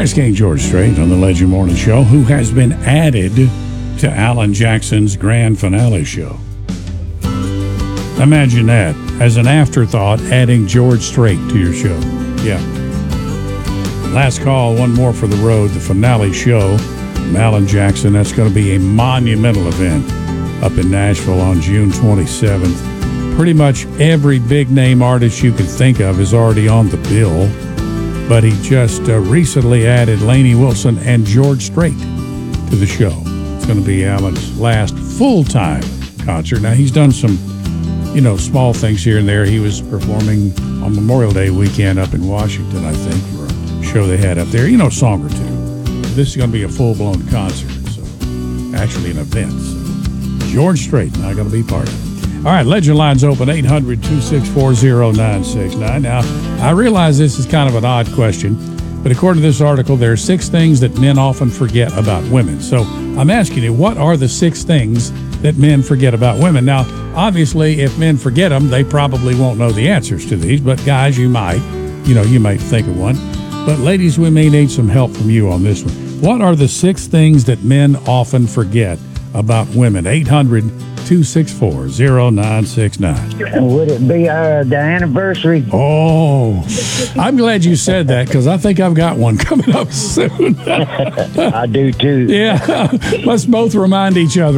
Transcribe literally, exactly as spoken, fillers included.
There's King George Strait on the Legend Morning Show, who has been added to Alan Jackson's grand finale show. Imagine that, as an afterthought, adding George Strait to your show. Yeah. Last call, one more for the road, the finale show from Alan Jackson. That's going to be a monumental event up in Nashville on June twenty-seventh. Pretty much every big-name artist you could think of is already on the bill, but he just uh, recently added Lainey Wilson and George Strait to the show. It's going to be Alan's last full-time concert. Now, he's done some, you know, small things here and there. He was performing on Memorial Day weekend up in Washington, I think, for a show they had up there. You know, a song or two. This is going to be a full-blown concert, so actually an event. So George Strait not going to be part of it. All right, Legend Line's open, eight hundred, two six four, zero nine six nine. Now, I realize this is kind of an odd question, but according to this article, there are six things that men often forget about women. So I'm asking you, what are the six things that men forget about women? Now, obviously, if men forget them, they probably won't know the answers to these, but guys, you might. You know, you might think of one. But ladies, we may need some help from you on this one. What are the six things that men often forget about women? eight hundred, two six four, zero nine six nine. Would it be uh, the anniversary? Oh, I'm glad you said that, because I think I've got one coming up soon. I do too. Yeah, let's both remind each other.